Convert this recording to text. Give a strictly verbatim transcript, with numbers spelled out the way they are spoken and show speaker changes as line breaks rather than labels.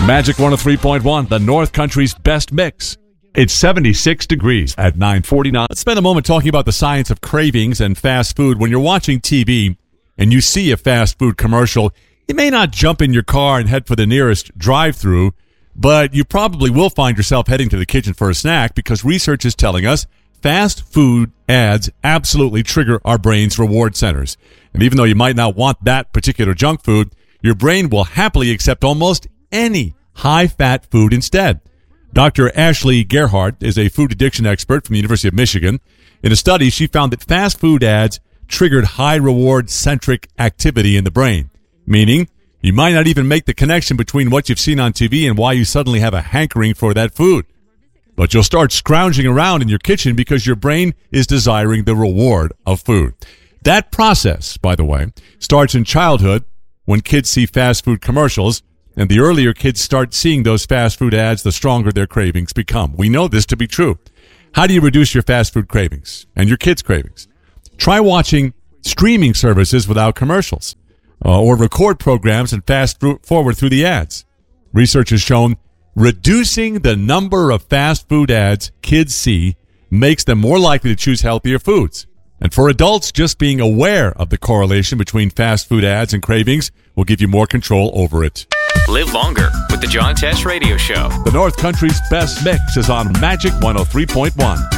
Magic one oh three point one, the North Country's best mix. It's seventy-six degrees at nine forty-nine. Let's spend a moment talking about the science of cravings and fast food. When you're watching T V and you see a fast food commercial, you may not jump in your car and head for the nearest drive-thru, but you probably will find yourself heading to the kitchen for a snack because research is telling us fast food ads absolutely trigger our brain's reward centers. And even though you might not want that particular junk food, your brain will happily accept almost any high-fat food instead. Doctor Ashley Gerhardt is a food addiction expert from the University of Michigan. In a study, she found that fast food ads triggered high-reward-centric activity in the brain, meaning you might not even make the connection between what you've seen on T V and why you suddenly have a hankering for that food. But you'll start scrounging around in your kitchen because your brain is desiring the reward of food. That process, by the way, starts in childhood when kids see fast food commercials, and the earlier kids start seeing those fast food ads, the stronger their cravings become. We know this to be true. How do you reduce your fast food cravings and your kids' cravings? Try watching streaming services without commercials, uh, or record programs and fast forward through the ads. Research has shown reducing the number of fast food ads kids see makes them more likely to choose healthier foods. And for adults, just being aware of the correlation between fast food ads and cravings will give you more control over it.
Live longer with the John Tesh Radio Show.
The North Country's best mix is on Magic one oh three point one.